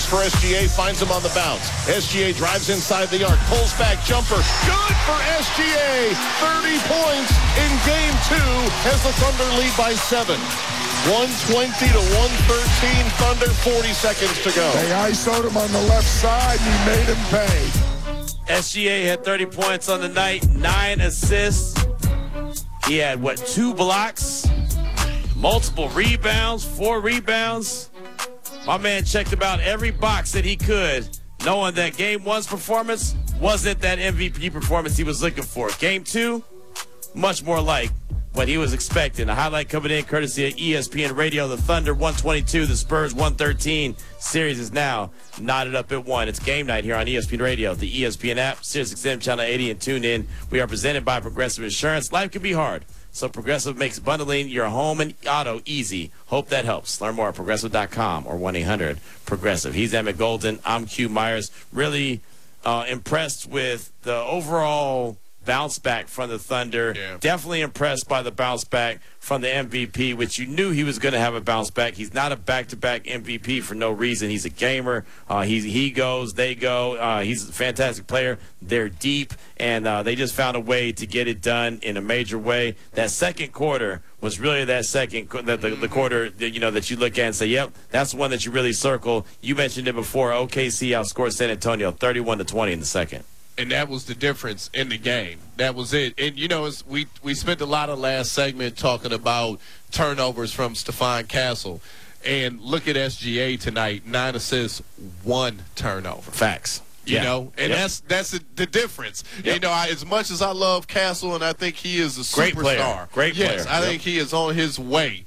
for SGA, finds him on the bounce. SGA drives inside the arc, pulls back, jumper, good for SGA. 30 points in Game 2 as the Thunder lead by 7. 120 to 113, Thunder, 40 seconds to go. They ISO'd him on the left side, and he made him pay. SGA had 30 points on the night, 9 assists. He had, 2 blocks, multiple rebounds, 4 rebounds. My man checked about every box that he could, knowing that Game 1's performance wasn't that MVP performance he was looking for. Game 2, much more like what he was expecting. A highlight coming in courtesy of ESPN Radio. The Thunder 122, the Spurs 113. Series is now knotted up at 1. It's game night here on ESPN Radio, the ESPN app, SiriusXM Channel 80, and tune in. We are presented by Progressive Insurance. Life can be hard, so Progressive makes bundling your home and auto easy. Hope that helps. Learn more at Progressive.com or 1-800-PROGRESSIVE. He's Emmett Golden. I'm Q Myers. Really impressed with the overall bounce back from the Thunder. Yeah. Definitely Impressed by the bounce back from the MVP, which you knew he was going to have a bounce back. He's not a back-to-back MVP for no reason. He's a gamer. He goes, they go. He's a fantastic player. They're deep, and they just found a way to get it done in a major way. That second quarter was really that the quarter that you look at and say, yep, that's the one that you really circle. You mentioned it before. OKC outscored San Antonio 31-20 in the second. And that was the difference in the game. That was it. And, we spent a lot of last segment talking about turnovers from Stephon Castle. And look at SGA tonight, 9 assists, 1 turnover. Facts. And that's the difference. Yep. As much as I love Castle, and I think he is a great superstar. Great player. Yes, I think he is on his way.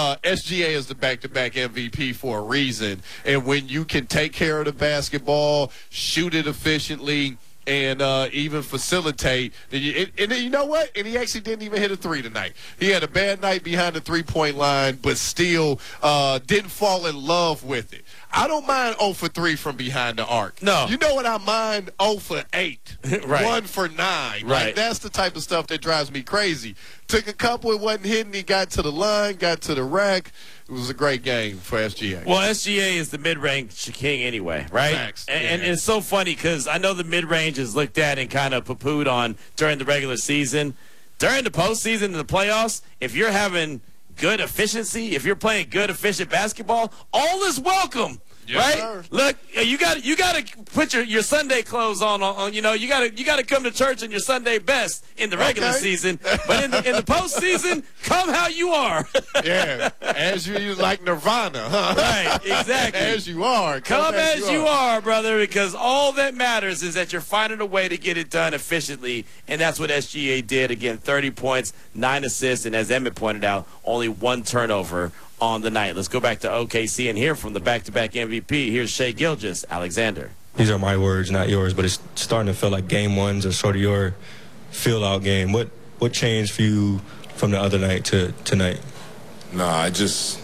SGA is the back-to-back MVP for a reason. And when you can take care of the basketball, shoot it efficiently, and even facilitate. And you know what? And he actually didn't even hit a 3 tonight. He had a bad night behind the three-point line, but still didn't fall in love with it. I don't mind 0 for 3 from behind the arc. No. You know what I mind? 0 for 8. Right. 1 for 9. Right. Like, that's the type of stuff that drives me crazy. Took a couple, it wasn't hitting. He got to the line, got to the rack. It was a great game for SGA. Well, SGA is the mid-range king anyway, right? Facts. And it's so funny because I know the mid-range is looked at and kind of poo-pooed on during the regular season. During the postseason and the playoffs, if you're having good efficiency, if you're playing good, efficient basketball, all is welcome. Yes, right? sir. Look, you got to put your Sunday clothes on. You got to come to church in your Sunday best in the regular season, but in the postseason, come how you are. Yeah, as you like Nirvana, huh? Right, exactly. As you are. Come as you are, brother, because all that matters is that you're finding a way to get it done efficiently, and that's what SGA did. Again, 30 points, 9 assists, and as Emmett pointed out, only 1 turnover on the night. Let's go back to OKC and hear from the back-to-back MVP. Here's Shai Gilgeous-Alexander. These are my words, not yours, but it's starting to feel like game ones are sort of your feel-out game. What changed for you from the other night to tonight? No, I just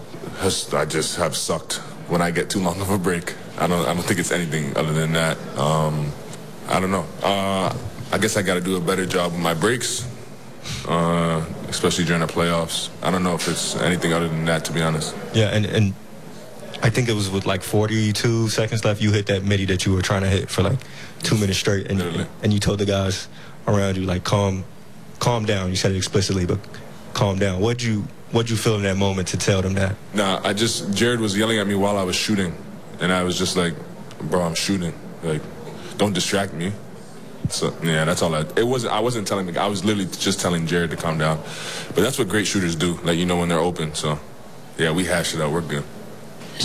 have sucked when I get too long of a break. I don't think it's anything other than that. I don't know. I guess I got to do a better job with my breaks. Especially during the playoffs. I don't know if it's anything other than that, to be honest. Yeah, and I think it was with like 42 seconds left, you hit that midi that you were trying to hit for like 2 minutes straight, and you told the guys around you, like, calm down. You said it explicitly, but calm down. What'd you feel in that moment to tell them that? Nah, Jared was yelling at me while I was shooting, and I was just like, bro, I'm shooting. Like, don't distract me. So yeah, that's all. I wasn't telling the guy. I was literally just telling Jared to calm down. But that's what great shooters do. Like, when they're open. So yeah, we hashed it out. We're good.